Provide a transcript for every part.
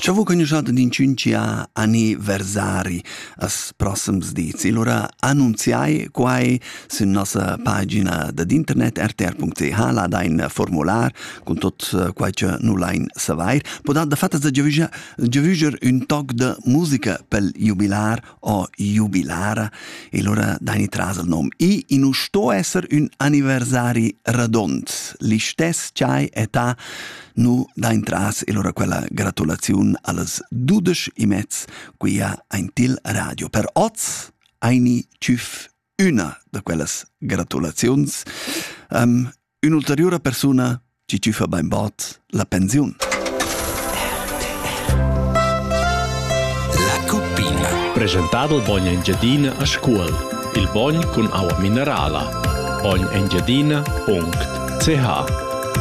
C'avevo conosciuto di incinci a anniversari as prossims dits. E allora annunziai quai sulla nostra pagina d'internet rtr.ch là da un formular con tot quai che nullain savair. Podat da fatta giavuger un toc de musica pel jubilar o jubilara. E allora dai tras il nom. I in usto esser un anniversari radont. L'istes c'hai età nu da intras e allora quella gratulazione alles 12:30 qui a ein til radio. Per oz eini ciuf una de quelles gratulazions. Un'ulteriore persona ci ciufa beim bot la pensione. La Cuppina. Presentato il Bogna Engiadina a scuola. Il Bogn con acqua minerala. bognengiadina.ch.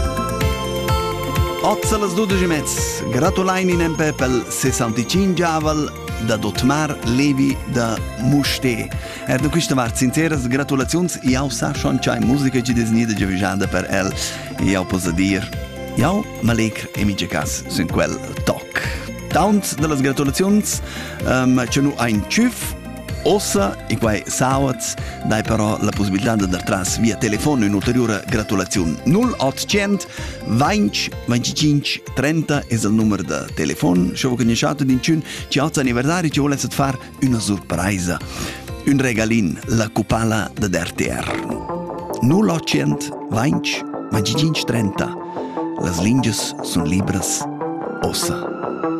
Ozza las 12:30. Gratulain in empe pel 65 giavel da Dotmar Levi da Muste. Da questa var sinceras gratulazions. Iau sa schon c'hai musica ci desnida giavisanda per el. Iau posa dir. Iau malecr e mi cas sun quel toc. Tauns de las gratulazions. C'è nu ein ciuf. Ossa, e quai sauats, dai però la possibilità di dar tras via telefono un'ulteriore gratulazione. 0800 20 25 30 è il numero di telefono. Se voi conosciate di un ci oggi anniversario ci volete fare una sorpresa. Un regalin, la cupala da RTR. 0800 20 25 30. Las linges sono libres. Ossa.